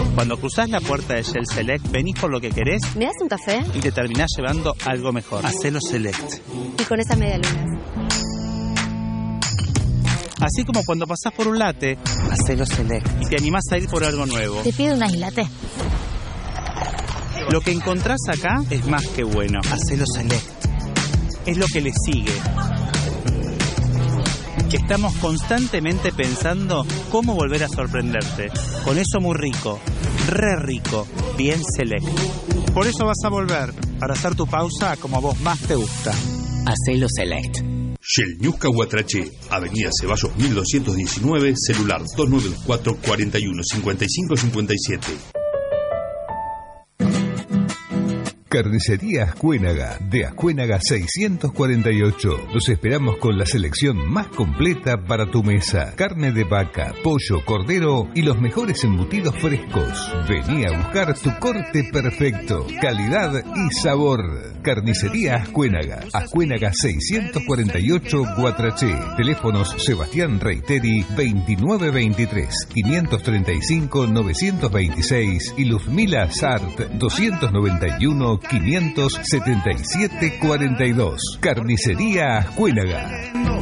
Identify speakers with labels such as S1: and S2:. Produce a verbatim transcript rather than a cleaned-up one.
S1: Cuando cruzás la puerta de Shell Select, venís por lo que querés
S2: ¿Me das un café?
S1: y te terminás llevando algo mejor. Hacelo Select.
S2: Y con esa media luna.
S1: Así como cuando pasás por un latte, hacelo Select. Y te animás a ir por algo nuevo.
S2: Te pido un islatte.
S1: Lo que encontrás acá es más que bueno. Hacelo Select. Es lo que le sigue. Estamos constantemente pensando cómo volver a sorprenderte. Con eso muy rico, re rico, bien Select. Por eso vas a volver, para hacer tu pausa como a vos más te gusta.
S3: Hacelo Select.
S4: Shell Ñusca Huatraché, Avenida Ceballos mil doscientos diecinueve, celular dos nueve cuatro, cuatro uno, cinco cinco cinco siete.
S5: Carnicería Ascuénaga, de Ascuénaga seiscientos cuarenta y ocho. Los esperamos con la selección más completa para tu mesa. Carne de vaca, pollo, cordero y los mejores embutidos frescos. Vení a buscar tu corte perfecto, calidad y sabor. Carnicería Ascuénaga, Ascuénaga seiscientos cuarenta y ocho, Guatraché. Teléfonos Sebastián Reiteri veintinueve veintitrés, quinientos treinta y cinco, novecientos veintiséis y Luzmila Sart doscientos noventa y uno, quinientos setenta y siete, cuarenta y dos. Carnicería Ascuénaga.